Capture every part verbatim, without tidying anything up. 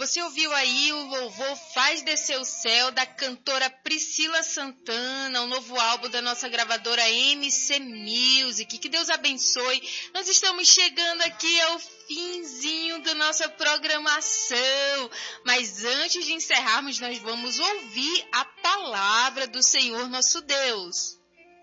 Você ouviu aí o louvor Faz Descer o Céu, da cantora Priscila Santana, o novo álbum da nossa gravadora M C Music. Que Deus abençoe. Nós estamos chegando aqui ao finzinho da nossa programação. Mas antes de encerrarmos, nós vamos ouvir a palavra do Senhor nosso Deus.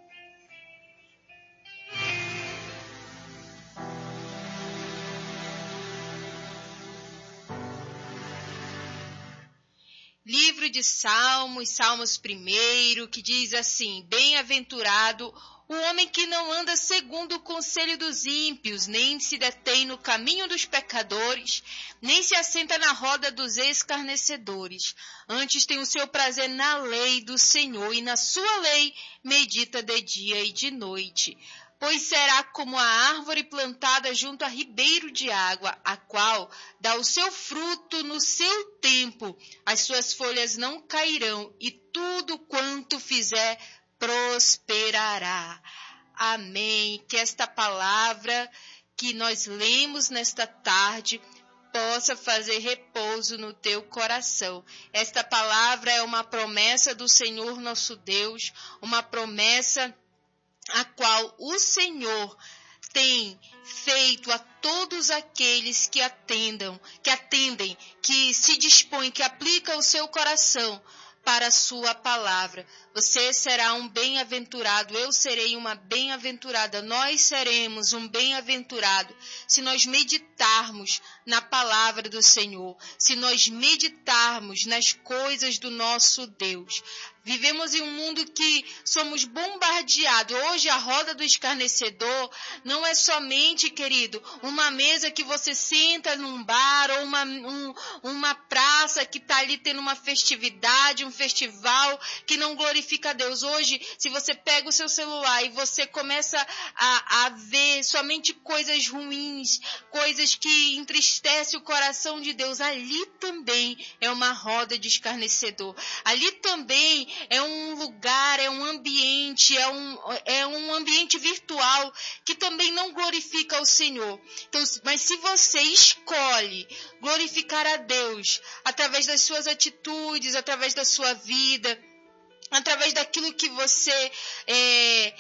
Livro de Salmos, Salmos primeiro, que diz assim: Bem-aventurado o homem que não anda segundo o conselho dos ímpios, nem se detém no caminho dos pecadores, nem se assenta na roda dos escarnecedores. Antes tem o seu prazer na lei do Senhor, e na sua lei medita de dia e de noite. Pois será como a árvore plantada junto a ribeiro de água, a qual dá o seu fruto no seu tempo, as suas folhas não cairão, e tudo quanto fizer prosperará. Amém. Que esta palavra que nós lemos nesta tarde possa fazer repouso no teu coração. Esta palavra é uma promessa do Senhor nosso Deus, uma promessa a qual o Senhor tem feito a todos aqueles que atendam, que atendem, que se dispõem, que aplicam o seu coração para a sua palavra. Você será um bem-aventurado, eu serei uma bem-aventurada, nós seremos um bem-aventurado se nós meditarmos na palavra do Senhor, se nós meditarmos nas coisas do nosso Deus. Vivemos em um mundo que somos bombardeados. Hoje a roda do escarnecedor não é somente, querido, uma mesa que você senta num bar ou uma, um, uma praça que está ali tendo uma festividade, um festival que não glorifica a Deus. Hoje, se você pega o seu celular e você começa a, a ver somente coisas ruins, coisas que entristecem o coração de Deus, ali também é uma roda de escarnecedor. Ali também é um lugar, é um ambiente, é um, é um ambiente virtual que também não glorifica o Senhor. Então, mas se você escolhe glorificar a Deus através das suas atitudes, através da sua vida, através daquilo que você é,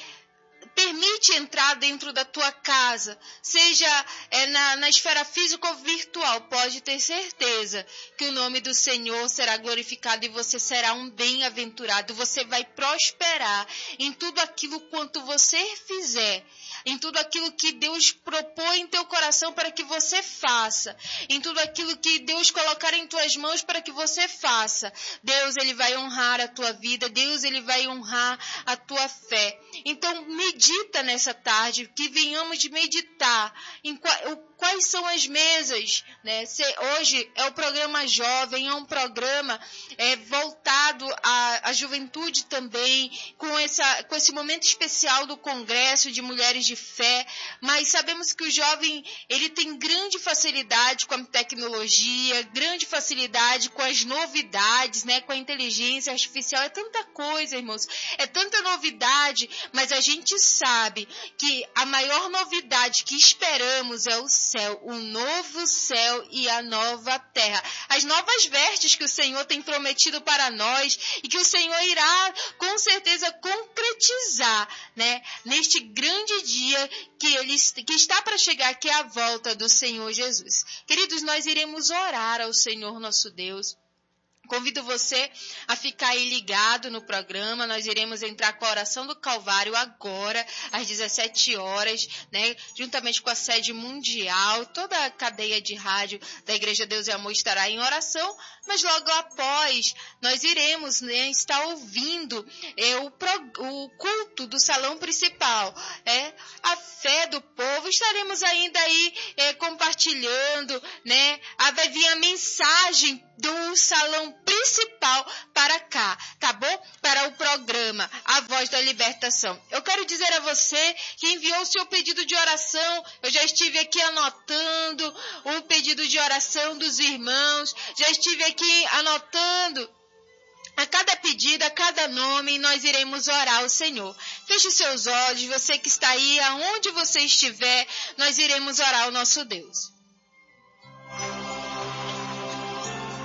permite entrar dentro da tua casa, seja é, na, na esfera física ou virtual, pode ter certeza que o nome do Senhor será glorificado e você será um bem-aventurado. Você vai prosperar em tudo aquilo quanto você fizer, em tudo aquilo que Deus propõe em teu coração para que você faça, em tudo aquilo que Deus colocar em tuas mãos para que você faça. Deus, Ele vai honrar a tua vida, Deus, Ele vai honrar a tua fé. Então, medita nessa tarde, que venhamos de meditar em quais são as mesas, né? Hoje é o programa Jovem, é um programa é, voltado à, à juventude também, com, essa, com esse momento especial do Congresso de Mulheres de Fé, mas sabemos que o jovem, ele tem grande facilidade com a tecnologia, grande facilidade com as novidades, né? Com a inteligência artificial, é tanta coisa, irmãos, é tanta novidade, mas a gente sabe que a maior novidade que esperamos é o céu, o novo céu e a nova terra, as novas vestes que o Senhor tem prometido para nós e que o Senhor irá com certeza concretizar, né, neste grande dia que, ele, que está para chegar, que é a volta do Senhor Jesus. Queridos, nós iremos orar ao Senhor nosso Deus. Convido você a ficar aí ligado no programa. Nós iremos entrar com a oração do Calvário agora, às dezessete horas, né? Juntamente com a sede mundial, toda a cadeia de rádio da Igreja Deus e Amor estará em oração, mas logo após nós iremos, né, estar ouvindo é, o, pro, o culto do salão principal, é, a fé do povo. Estaremos ainda aí é, compartilhando, né? Ah, vai vir a mensagem do salão principal para cá, tá bom? Para o programa A Voz da Libertação. Eu quero dizer a você que enviou o seu pedido de oração. Eu já estive aqui anotando o pedido de oração dos irmãos, já estive aqui anotando a cada pedido, a cada nome, e nós iremos orar ao Senhor. Feche os seus olhos, você que está aí, aonde você estiver, nós iremos orar ao nosso Deus.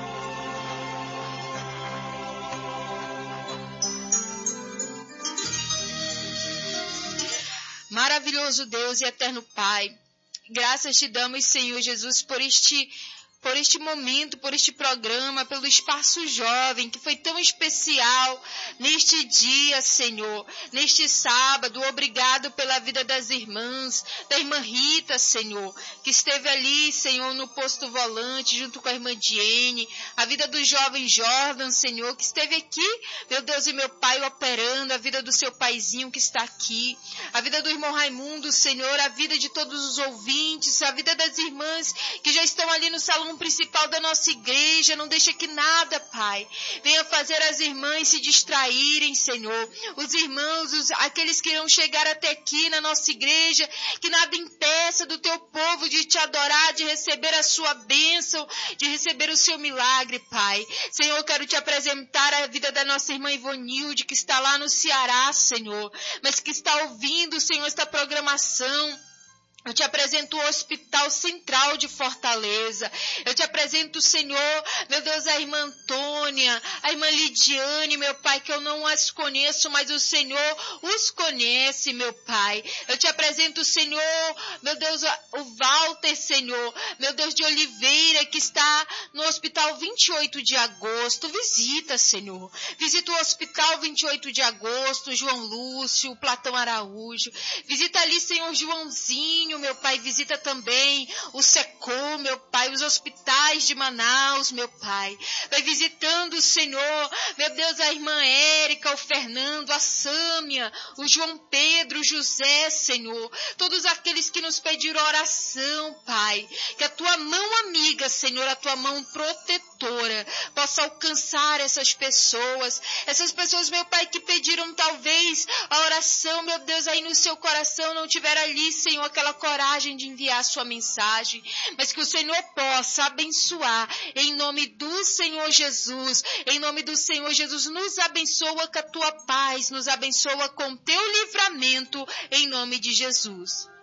Maravilhoso Deus e eterno Pai, graças te damos, Senhor Jesus, por este por este momento, por este programa, pelo Espaço Jovem, que foi tão especial neste dia, Senhor, neste sábado. Obrigado pela vida das irmãs, da irmã Rita, Senhor, que esteve ali, Senhor, no posto volante, junto com a irmã Diene, a vida do jovem Jordan, Senhor, que esteve aqui, meu Deus e meu Pai, operando, a vida do seu paizinho que está aqui, a vida do irmão Raimundo, Senhor, a vida de todos os ouvintes, a vida das irmãs que já estão ali no salão principal da nossa igreja. Não deixa que nada, Pai, venha fazer as irmãs se distraírem, Senhor. Os irmãos, os, aqueles que irão chegar até aqui na nossa igreja, que nada impeça do teu povo de te adorar, de receber a sua bênção, de receber o seu milagre, Pai. Senhor, eu quero te apresentar a vida da nossa irmã Ivonilde, que está lá no Ceará, Senhor, mas que está ouvindo, Senhor, esta programação. Eu te apresento o Hospital Central de Fortaleza. Eu te apresento, Senhor, meu Deus, a irmã Antônia, a irmã Lidiane, meu Pai, que eu não as conheço, mas o Senhor os conhece, meu Pai. Eu te apresento, Senhor, meu Deus, o Walter, Senhor, meu Deus de Oliveira, que está no Hospital vinte e oito de agosto. Visita, Senhor. Visita o Hospital vinte e oito de agosto, João Lúcio, o Platão Araújo. Visita ali, Senhor, Joãozinho, meu Pai, visita também o SECOM, meu Pai, os hospitais de Manaus, meu Pai. Vai visitando, Senhor, meu Deus, a irmã Érica, o Fernando, a Sâmia, o João Pedro, o José, Senhor. Todos aqueles que nos pediram oração, Pai. Que a tua mão amiga, Senhor, a tua mão protetora, possa alcançar essas pessoas. Essas pessoas, meu Pai, que pediram talvez a oração, meu Deus, aí no seu coração não tiver ali, Senhor, aquela coragem de enviar sua mensagem, mas que o Senhor possa abençoar em nome do Senhor Jesus. Em nome do Senhor Jesus, nos abençoa com a tua paz, nos abençoa com teu livramento em nome de Jesus.